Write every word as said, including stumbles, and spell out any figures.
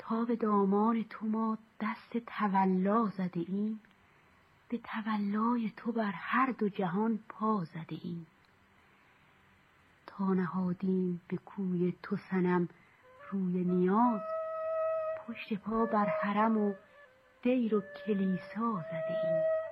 تا به دامان تو ما دست تولا زده ایم، به تولای تو بر هر دو جهان پا زده ایم. تا نهادیم به کوی تو صنم روی نیاز، پشت پا بر حرم و دیر و کلیسا زده ایم.